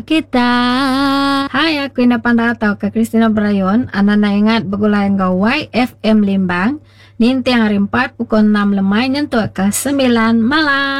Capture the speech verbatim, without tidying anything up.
kita. Hai, aku Ina Pandatau ke Christina Brayon. Anda na ingat bagulayan gawai F M Limbang. Ninti hari empat pukul enam lemay nyentuh ke sembilan malam.